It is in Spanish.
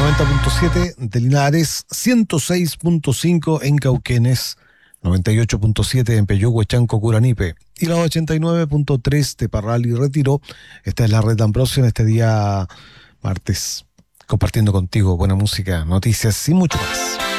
90.7 de Linares, 106.5 en Cauquenes, 98.7 en Peyúgue, Chanco, Curanipe y la 89.3 de Parral y Retiro. Esta es la Red Ambrosio en este día martes, compartiendo contigo buena música, noticias y mucho más.